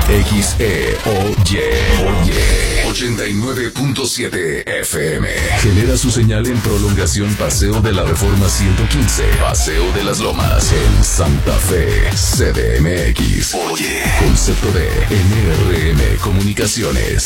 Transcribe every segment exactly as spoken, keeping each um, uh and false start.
X E O Y, Oye, ochenta y nueve punto siete F M. Genera su señal en prolongación Paseo de la Reforma ciento quince, Paseo de las Lomas, en Santa Fe, C D M X. Oye, concepto de N R M Comunicaciones.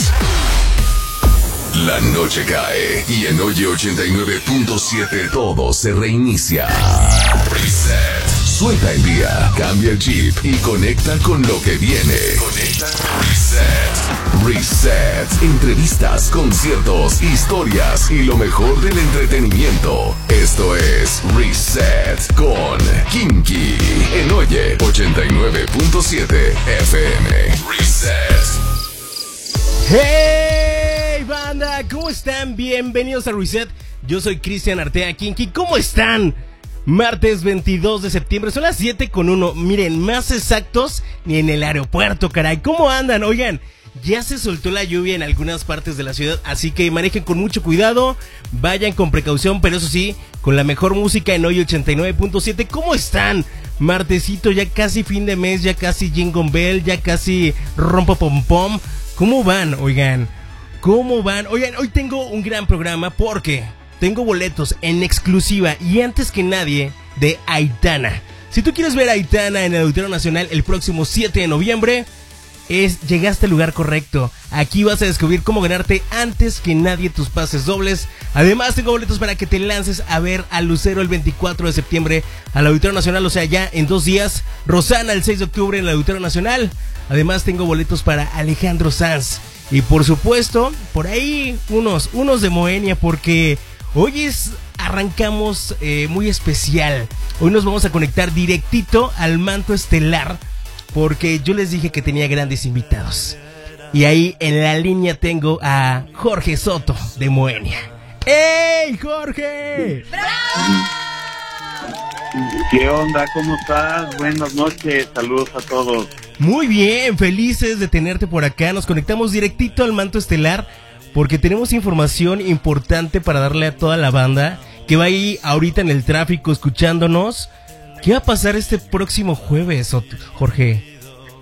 La noche cae y en Oye ochenta y nueve punto siete todo se reinicia. Reset. Suelta el día, cambia el chip y conecta con lo que viene. Conecta con Reset. Reset. Entrevistas, conciertos, historias y lo mejor del entretenimiento. Esto es Reset con Kinky en Oye ochenta y nueve punto siete F M. Reset. ¡Hey, banda! ¿Cómo están? Bienvenidos a Reset. Yo soy Cristian Artea Kinky. ¿Cómo están? Martes veintidós de septiembre, son las siete con uno. Miren, más exactos ni en el aeropuerto, caray. ¿Cómo andan? Oigan, ya se soltó la lluvia en algunas partes de la ciudad, así que manejen con mucho cuidado, vayan con precaución, pero eso sí, con la mejor música en Hoy ochenta y nueve punto siete. ¿Cómo están? Martesito, ya casi fin de mes, ya casi Jingle Bell, ya casi Rompo Pom Pom. ¿Cómo van? Oigan, ¿cómo van? Oigan, hoy tengo un gran programa porque tengo boletos en exclusiva y antes que nadie de Aitana. Si tú quieres ver a Aitana en el Auditorio Nacional el próximo siete de noviembre, es, llegaste al lugar correcto. Aquí vas a descubrir cómo ganarte antes que nadie tus pases dobles. Además tengo boletos para que te lances a ver a Lucero el veinticuatro de septiembre al Auditorio Nacional, o sea ya en dos días. Rosana el seis de octubre en el Auditorio Nacional. Además tengo boletos para Alejandro Sanz. Y por supuesto, por ahí unos, unos de Moenia, porque hoy es, arrancamos eh, muy especial. Hoy nos vamos a conectar directito al manto estelar, porque yo les dije que tenía grandes invitados. Y ahí en la línea tengo a Jorge Soto de Moenia. ¡Ey, Jorge! ¡Bravo! ¿Qué onda? ¿Cómo estás? Buenas noches, saludos a todos. Muy bien, felices de tenerte por acá. Nos conectamos directito al manto estelar porque tenemos información importante para darle a toda la banda que va ahí ahorita en el tráfico escuchándonos. ¿Qué va a pasar este próximo jueves, Jorge?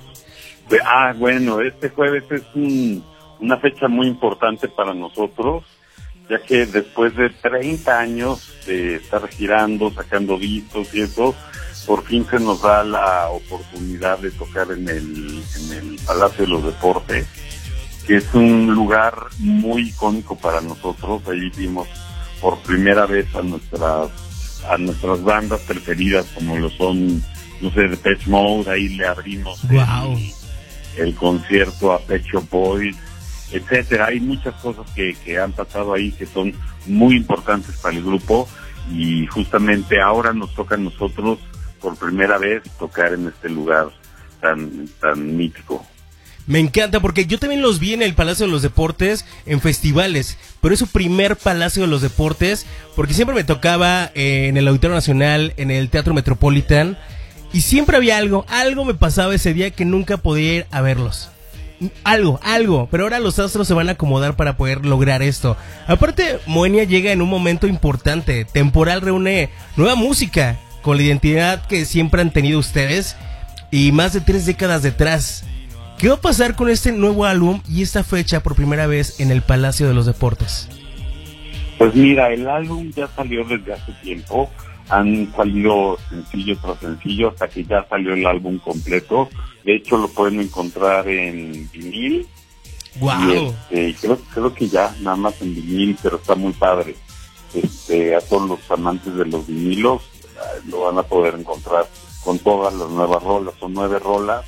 Ah, bueno, este jueves es un, una fecha muy importante para nosotros, ya que después de treinta años de estar girando, sacando discos y eso, por fin se nos da la oportunidad de tocar en el, en el Palacio de los Deportes, que es un lugar muy icónico para nosotros. Ahí vimos por primera vez a nuestras a nuestras bandas preferidas, como lo son, no sé, Depeche Mode. Ahí le abrimos wow. el, el concierto a Pet Shop Boys, etcétera. Hay muchas cosas que, que han pasado ahí que son muy importantes para el grupo, y justamente ahora nos toca a nosotros por primera vez tocar en este lugar tan tan mítico. Me encanta porque yo también los vi en el Palacio de los Deportes en festivales, pero es su primer Palacio de los Deportes, porque siempre me tocaba eh, en el Auditorio Nacional, en el Teatro Metropolitan, y siempre había algo, algo me pasaba ese día que nunca podía ir a verlos. Algo, algo, pero ahora los astros se van a acomodar para poder lograr esto. Aparte, Moenia llega en un momento importante. Temporal reúne nueva música con la identidad que siempre han tenido ustedes y más de tres décadas detrás. ¿Qué va a pasar con este nuevo álbum y esta fecha por primera vez en el Palacio de los Deportes? Pues mira, el álbum ya salió desde hace tiempo. Han salido sencillo tras sencillo hasta que ya salió el álbum completo. De hecho, lo pueden encontrar en vinil. ¡Wow! Y este, creo, creo que ya nada más en vinil, pero está muy padre. Este, a todos los amantes de los vinilos lo van a poder encontrar con todas las nuevas rolas. Son nueve rolas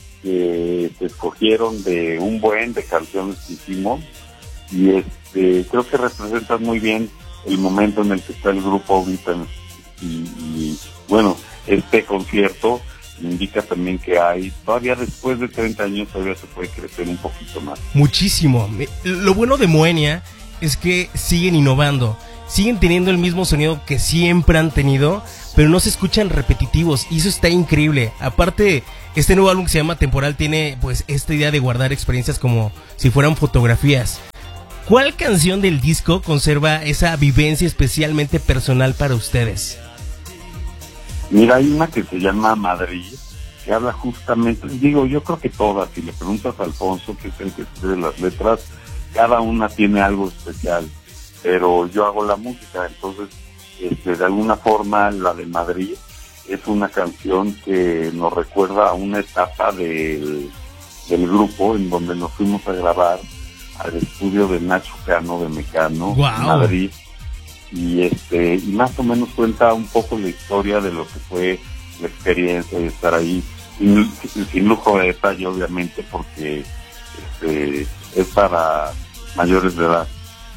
que se escogieron de un buen de canciones que hicimos, y este creo que representan muy bien el momento en el que está el grupo ahorita. Y, y bueno, este concierto indica también que hay, todavía después de treinta años, todavía se puede crecer un poquito más. Muchísimo. Lo bueno de Moenia es que siguen innovando, siguen teniendo el mismo sonido que siempre han tenido, pero no se escuchan repetitivos, y eso está increíble. Aparte, este nuevo álbum que se llama Temporal tiene pues esta idea de guardar experiencias como si fueran fotografías. ¿Cuál canción del disco conserva esa vivencia especialmente personal para ustedes? Mira, hay una que se llama Madrid, que habla justamente, digo, yo creo que todas, si le preguntas a Alfonso, que es el que escribe las letras, cada una tiene algo especial, pero yo hago la música, entonces, este, de alguna forma, la de Madrid es una canción que nos recuerda a una etapa del, del grupo en donde nos fuimos a grabar al estudio de Nacho Cano, de Mecano, wow. en Madrid, y este, y más o menos cuenta un poco la historia de lo que fue la experiencia de estar ahí, sin, sin lujo de detalle, obviamente, porque este, es para mayores de edad.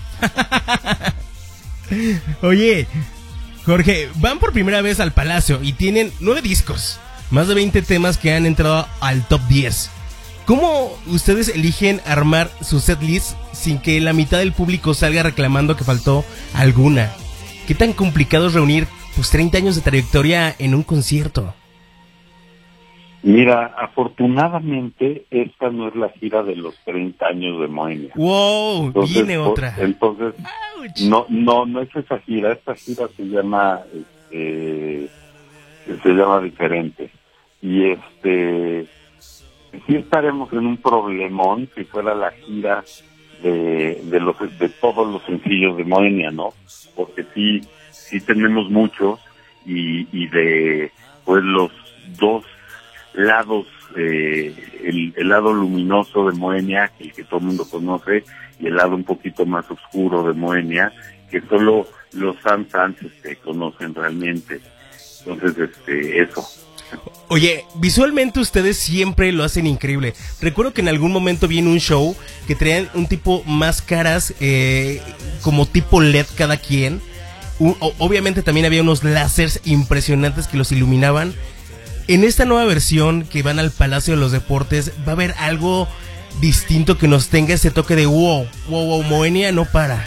Oye, Jorge, van por primera vez al Palacio y tienen nueve discos, más de veinte temas que han entrado al top diez. ¿Cómo ustedes eligen armar su setlist sin que la mitad del público salga reclamando que faltó alguna? ¿Qué tan complicado es reunir pues treinta años de trayectoria en un concierto? Mira, afortunadamente esta no es la gira de los treinta años de Moenia. Wow, entonces, viene otra. Entonces, Ouch. no, no, no es esa gira. Esta gira se llama, este, se llama diferente. Y este, sí estaremos en un problemón si fuera la gira de, de los, de todos los sencillos de Moenia, ¿no? Porque sí, sí tenemos muchos y, y de, pues los dos lados, eh, el, el lado luminoso de Moenia, el que todo el mundo conoce, y el lado un poquito más oscuro de Moenia, que solo los fans este, conocen realmente. Entonces, este, eso. Oye, visualmente ustedes siempre lo hacen increíble. Recuerdo que en algún momento vi en un show que traían un tipo máscaras, eh, como tipo L E D cada quien. U- obviamente también había unos láseres impresionantes que los iluminaban. En esta nueva versión que van al Palacio de los Deportes, ¿va a haber algo distinto que nos tenga ese toque de wow, wow, wow, Moenia no para?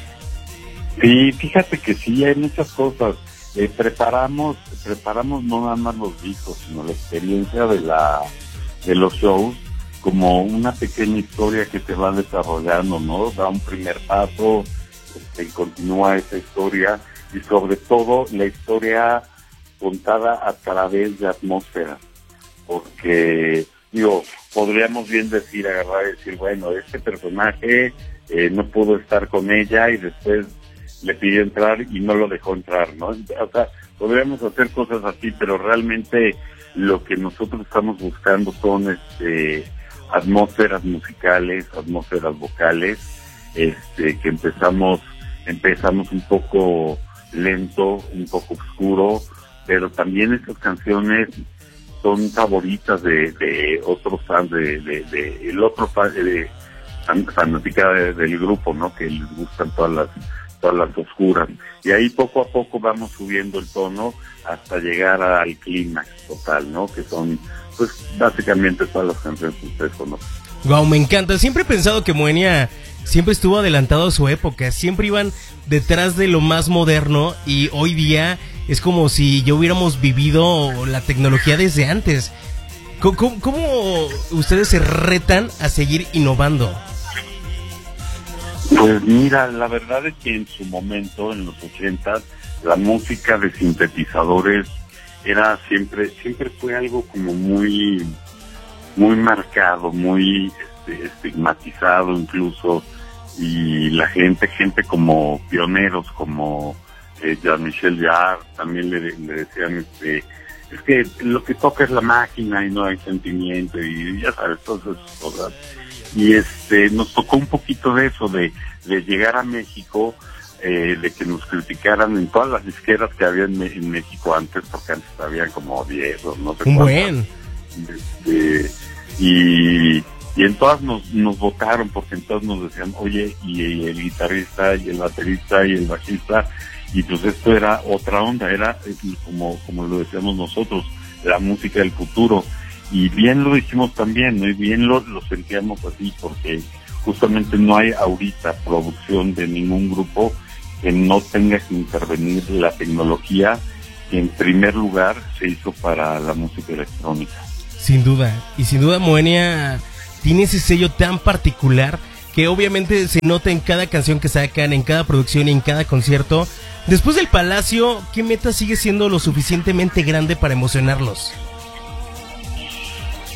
Sí, fíjate que sí, hay muchas cosas. Eh, preparamos, preparamos no nada más los discos, sino la experiencia de la de los shows, como una pequeña historia que se va desarrollando, ¿no? Da un primer paso, este, continúa esa historia, y sobre todo la historia contada a través de atmósfera, porque, digo, podríamos bien decir, agarrar y decir, bueno, este personaje eh, no pudo estar con ella y después le pidió entrar y no lo dejó entrar, ¿no? O sea, podríamos hacer cosas así, pero realmente lo que nosotros estamos buscando son este atmósferas musicales, atmósferas vocales, este que empezamos empezamos un poco lento, un poco oscuro, pero también estas canciones son favoritas de, de otros fans, de, de, de el otro fan, de, fan, fanática de, del grupo, ¿no? Que les gustan todas las todas las oscuras, y ahí poco a poco vamos subiendo el tono hasta llegar al clímax total, ¿no? Que son, pues, básicamente todas las canciones que ustedes conocen. Wow, me encanta. Siempre he pensado que Moenia siempre estuvo adelantado a su época, siempre iban detrás de lo más moderno, y hoy día es como si ya hubiéramos vivido la tecnología desde antes. ¿Cómo, cómo, cómo ustedes se retan a seguir innovando? Pues mira, la verdad es que en su momento, en los ochentas, la música de sintetizadores era siempre, siempre fue algo como muy, muy marcado, muy este, estigmatizado incluso, y la gente, gente como pioneros, como eh, Jean-Michel Jarre, también le, le decían, este, es que lo que toca es la máquina y no hay sentimiento, y ya sabes, todas esas cosas. Y este nos tocó un poquito de eso, de, de llegar a México, eh, de que nos criticaran en todas las disqueras que había en, en México antes, porque antes había como diez o no sé un cuántas. Buen. Este, y, y en todas nos, nos votaron, porque en todas nos decían, oye, y, y el guitarrista, y el baterista, y el bajista, y pues esto era otra onda, era como, como lo decíamos nosotros, la música del futuro. Y bien lo dijimos también, ¿no? Y bien lo, lo sentíamos así, porque justamente no hay ahorita producción de ningún grupo que no tenga que intervenir la tecnología que en primer lugar se hizo para la música electrónica. Sin duda, y sin duda Moenia tiene ese sello tan particular que obviamente se nota en cada canción que sacan, en cada producción y en cada concierto. Después del Palacio, ¿qué meta sigue siendo lo suficientemente grande para emocionarlos?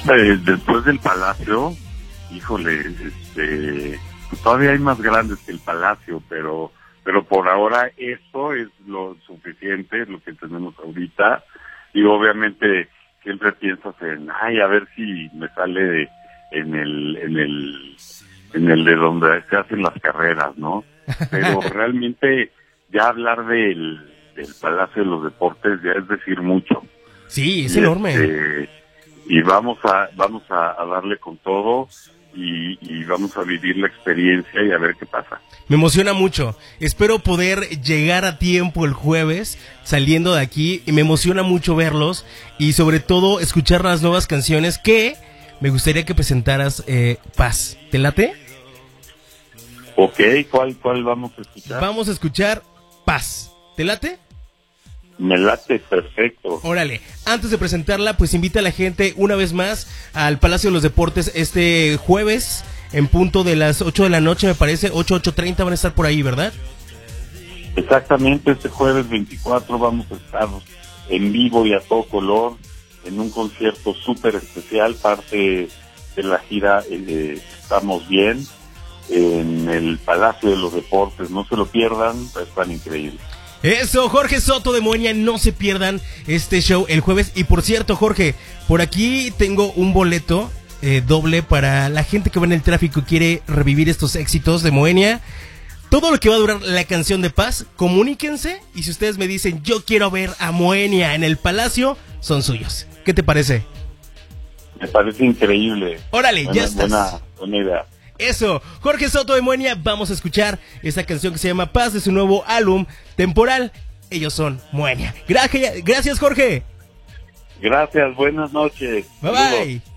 Eh, después del Palacio, híjole, este, pues todavía hay más grandes que el Palacio, pero pero por ahora eso es lo suficiente, lo que tenemos ahorita, y obviamente siempre piensas en, ay, a ver si me sale en el en el en el de donde se hacen las carreras, ¿no? Pero realmente ya hablar del, del Palacio de los Deportes ya es decir mucho. Sí, es y enorme. Este, y vamos a vamos a, a darle con todo y, y vamos a vivir la experiencia y a ver qué pasa. Me emociona mucho. Espero poder llegar a tiempo el jueves saliendo de aquí y me emociona mucho verlos y sobre todo escuchar las nuevas canciones que me gustaría que presentaras. eh, Paz, ¿te late? Ok, ¿cuál, cuál vamos a escuchar? Vamos a escuchar Paz. ¿Te late? Me late perfecto. Órale, antes de presentarla, pues invita a la gente una vez más al Palacio de los Deportes este jueves en punto de las ocho de la noche, me parece, ocho, ocho treinta van a estar por ahí, ¿verdad? Exactamente, este jueves veinticuatro vamos a estar en vivo y a todo color en un concierto súper especial, parte de la gira eh, Estamos Bien, en el Palacio de los Deportes. No se lo pierdan, es tan increíble. Eso, Jorge Soto de Moenia, no se pierdan este show el jueves. Y por cierto, Jorge, por aquí tengo un boleto eh, doble para la gente que va en el tráfico y quiere revivir estos éxitos de Moenia. Todo lo que va a durar la canción de Paz, comuníquense y si ustedes me dicen yo quiero ver a Moenia en el Palacio, son suyos. ¿Qué te parece? Me parece increíble. Órale, buena, ya estás. Buena, buena idea. Eso, Jorge Soto de Moenia, vamos a escuchar esta canción que se llama Paz de su nuevo álbum Temporal. Ellos son Moenia. Gracias, gracias Jorge. Gracias, buenas noches. Bye Saludos. bye.